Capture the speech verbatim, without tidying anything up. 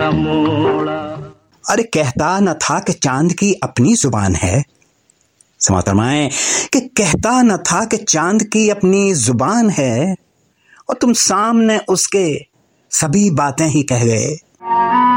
सा मोड़ा। अरे कहता न था कि चांद की अपनी जुबान है। समातरमाए कि कहता न था कि चांद की अपनी जुबान है, और तुम सामने उसके सभी बातें ही कह गए।